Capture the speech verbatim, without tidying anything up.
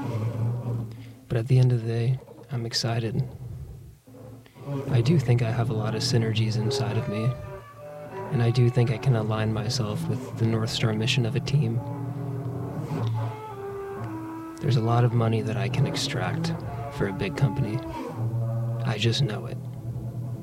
But at the end of the day, I'm excited. I do think I have a lot of synergies inside of me, and I do think I can align myself with the North Star mission of a team. There's a lot of money that I can extract for a big company. I just know it.